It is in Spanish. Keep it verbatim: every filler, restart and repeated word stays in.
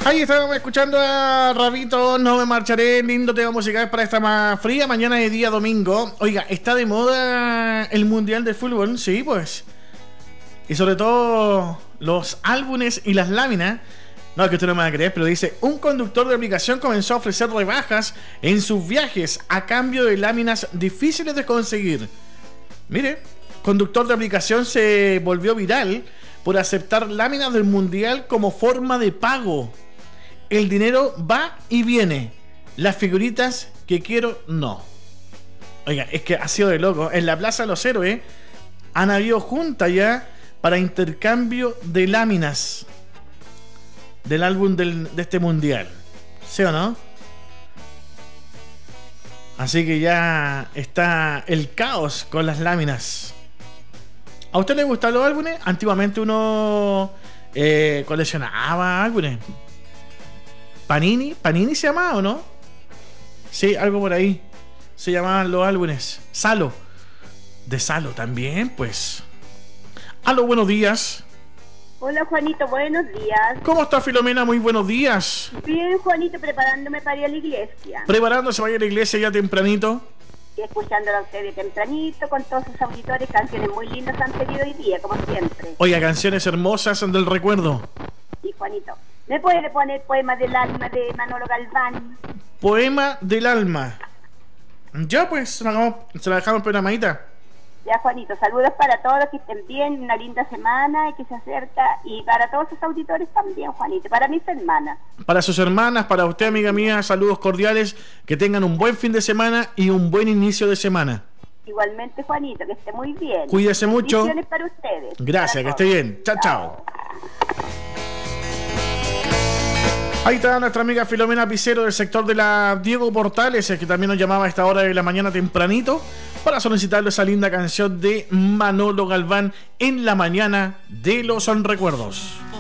Ahí estábamos escuchando a Rabito, No me marcharé, lindo tema musical para esta más fría mañana de día domingo. Oiga, está de moda el Mundial de Fútbol, sí, pues. Y sobre todo los álbumes y las láminas. No, que usted no me va a creer, pero dice: un conductor de aplicación comenzó a ofrecer rebajas en sus viajes a cambio de láminas difíciles de conseguir. Mire, conductor de aplicación se volvió viral por aceptar láminas del Mundial como forma de pago. El dinero va y viene. Las figuritas que quiero, no. Oiga, es que ha sido de loco. En la Plaza de los Héroes han habido juntas ya para intercambio de láminas del álbum del, de este mundial. ¿Sí o no? Así que ya está el caos con las láminas. ¿A usted le gustan los álbumes? Antiguamente uno eh, coleccionaba álbumes. Panini, Panini se llamaba, ¿o no? Sí, algo por ahí. Se llamaban los álbumes. Salo. De Salo también, pues. Aló, buenos días. Hola, Juanito, buenos días. ¿Cómo está, Filomena? Muy buenos días. Bien, Juanito, preparándome para ir a la iglesia. ¿Preparándose para ir a la iglesia ya tempranito? Y escuchándola a ustedes tempranito, con todos sus auditores. Canciones muy lindas han pedido hoy día, como siempre. Oiga, canciones hermosas del recuerdo. Sí, Juanito. ¿Me puede poner Poema del Alma de Manolo Galván? Poema del Alma. Ya, pues, se la, hagamos, se la dejamos programadita. Ya, Juanito, saludos para todos, que estén bien, una linda semana que se acerca, y para todos sus auditores también, Juanito, para mis hermanas. Para sus hermanas, para usted, amiga mía, saludos cordiales, que tengan un buen fin de semana y un buen inicio de semana. Igualmente, Juanito, que esté muy bien. Cuídese mucho. Bendiciones para ustedes. Gracias, para que esté bien. Chao, chao. Ahí está nuestra amiga Filomena Picero del sector de la Diego Portales, que también nos llamaba a esta hora de la mañana tempranito para solicitarle esa linda canción de Manolo Galván, En la mañana de los recuerdos.